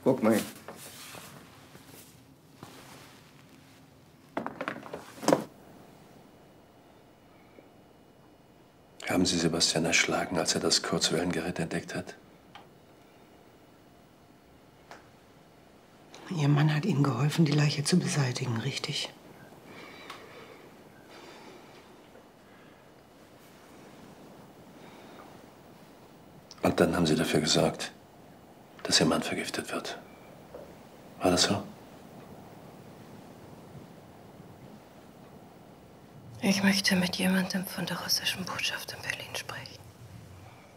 Guck mal. Haben Sie Sebastian erschlagen, als er das Kurzwellengerät entdeckt hat? Ihr Mann hat Ihnen geholfen, die Leiche zu beseitigen, richtig? Und dann haben Sie dafür gesorgt, dass Ihr Mann vergiftet wird. War das so? Ich möchte mit jemandem von der russischen Botschaft in Berlin sprechen.